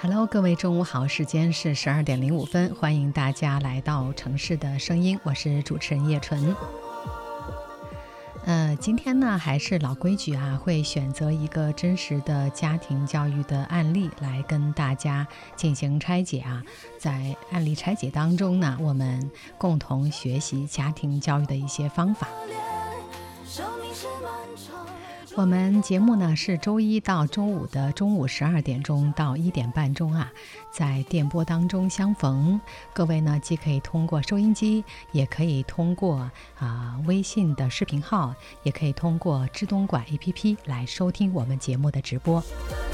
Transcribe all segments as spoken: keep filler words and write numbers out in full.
Hello， 各位中午好，时间是十二点零五分，欢迎大家来到城市的声音，我是主持人叶纯。呃，今天呢还是老规矩啊，会选择一个真实的家庭教育的案例来跟大家进行拆解啊。在案例拆解当中呢，我们共同学习家庭教育的一些方法。我们节目呢是周一到周五的中午十二点钟到一点半钟啊，在电波当中相逢。各位呢既可以通过收音机，也可以通过啊、呃、微信的视频号，也可以通过知东莞 A P P 来收听我们节目的直播。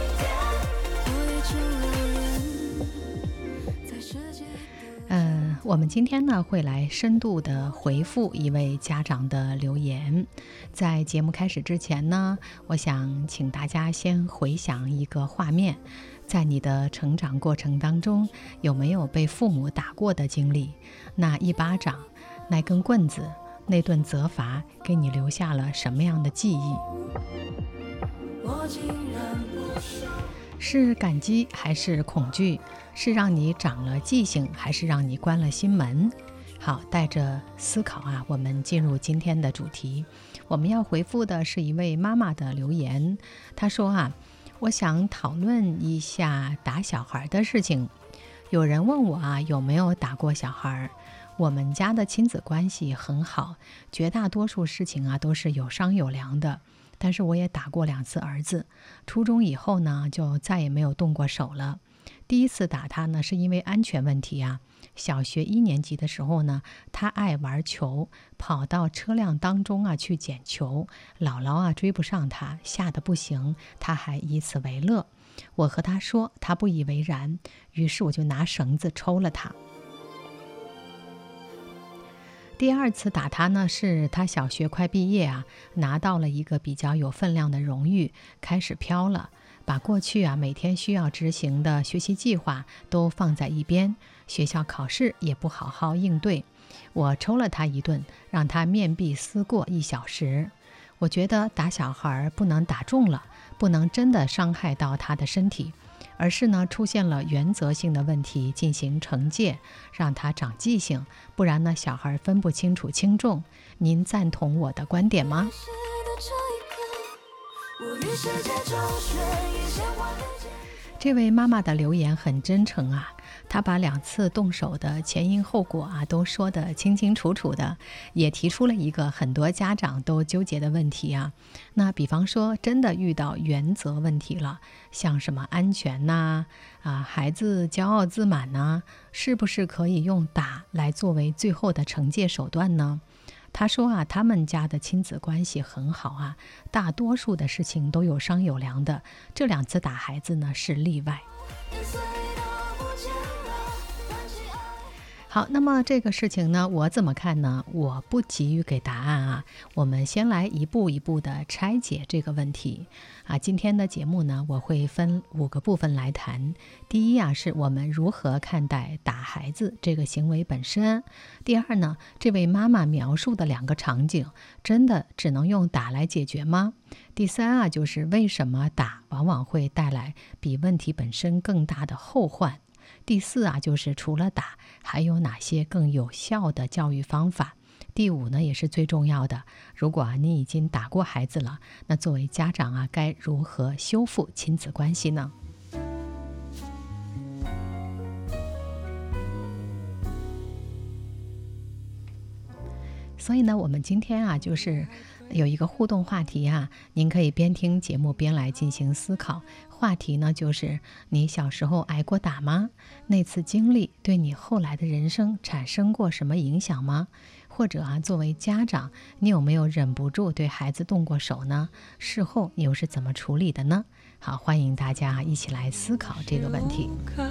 呃，我们今天呢会来深度的回复一位家长的留言。在节目开始之前呢，我想请大家先回想一个画面，在你的成长过程当中，有没有被父母打过的经历？那一巴掌，那根棍子，那顿责罚，给你留下了什么样的记忆？是感激还是恐惧？是让你长了记性，还是让你关了心门？好，带着思考啊，我们进入今天的主题。我们要回复的是一位妈妈的留言，她说啊，我想讨论一下打小孩的事情。有人问我啊，有没有打过小孩？我们家的亲子关系很好，绝大多数事情啊都是有商有量的。但是我也打过两次儿子，初中以后呢，就再也没有动过手了。第一次打他呢，是因为安全问题啊。小学一年级的时候呢，他爱玩球，跑到车辆当中啊去捡球，姥姥啊追不上他，吓得不行，他还以此为乐。我和他说，他不以为然，于是我就拿绳子抽了他。第二次打他呢，是他小学快毕业啊，拿到了一个比较有分量的荣誉，开始飘了，把过去啊每天需要执行的学习计划都放在一边，学校考试也不好好应对。我抽了他一顿，让他面壁思过一小时。我觉得打小孩不能打中了，不能真的伤害到他的身体，而是呢出现了原则性的问题进行惩戒，让他长记性，不然呢小孩分不清楚轻重。您赞同我的观点吗？这位妈妈的留言很真诚啊，她把两次动手的前因后果啊都说得清清楚楚的，也提出了一个很多家长都纠结的问题啊。那比方说真的遇到原则问题了，像什么安全呐、啊，啊孩子骄傲自满呐、啊，是不是可以用打来作为最后的惩戒手段呢？他说啊，他们家的亲子关系很好啊，大多数的事情都有商有量的，这两次打孩子呢是例外。好，那么这个事情呢，我怎么看呢？我不急于给答案啊，我们先来一步一步的拆解这个问题啊。今天的节目呢，我会分五个部分来谈。第一啊，是我们如何看待打孩子这个行为本身。第二呢，这位妈妈描述的两个场景，真的只能用打来解决吗？第三啊，就是为什么打往往会带来比问题本身更大的后患。第四啊，就是除了打，还有哪些更有效的教育方法？第五呢，也是最重要的。如果啊你已经打过孩子了，那作为家长啊，该如何修复亲子关系呢？所以呢，我们今天啊，就是有一个互动话题啊，您可以边听节目边来进行思考。话题呢，就是你小时候挨过打吗？那次经历对你后来的人生产生过什么影响吗？或者啊，作为家长，你有没有忍不住对孩子动过手呢？事后你又是怎么处理的呢？好，欢迎大家一起来思考这个问题。